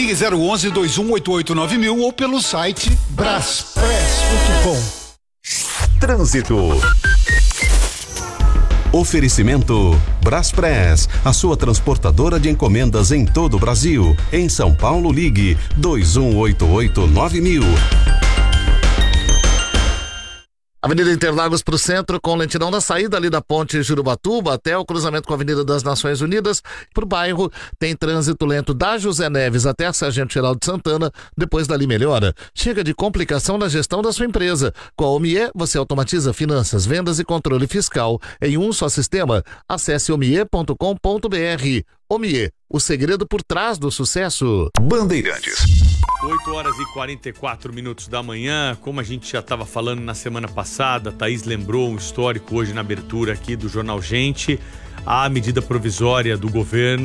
Ligue 011 2188 9000 ou pelo site braspress.com. Trânsito. Oferecimento Braspress, a sua transportadora de encomendas em todo o Brasil. Em São Paulo, ligue 2188 9000. Avenida Interlagos para o centro, com lentidão da saída ali da ponte Jurubatuba até o cruzamento com a Avenida das Nações Unidas. Para o bairro, tem trânsito lento da José Neves até a Sargento Geraldo Santana, depois dali melhora. Chega de complicação na gestão da sua empresa. Com a Omie, você automatiza finanças, vendas e controle fiscal em um só sistema. Acesse omie.com.br. Omie, o segredo por trás do sucesso. Bandeirantes. 8 horas e 44 minutos da manhã, como a gente já estava falando na semana passada, a Thaís lembrou um histórico hoje na abertura aqui do Jornal Gente, a medida provisória do governo